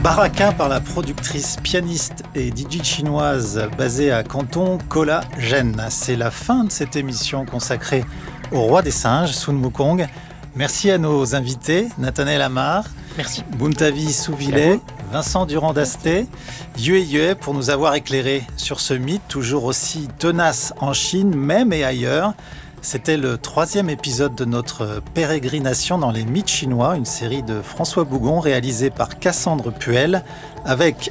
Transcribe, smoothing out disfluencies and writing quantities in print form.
Baraka par la productrice, pianiste et DJ chinoise basée à Canton, Kola Gen. C'est la fin de cette émission consacrée au roi des singes, Sun Wukong. Merci à nos invités, Nathanaël Amar, merci. Buntavi Souvillet, Vincent Durand-Dasté, Yue pour nous avoir éclairés sur ce mythe toujours aussi tenace en Chine, même et ailleurs. C'était le 3e épisode de notre pérégrination dans les mythes chinois, une série de François Bougon réalisée par Cassandre Puel, avec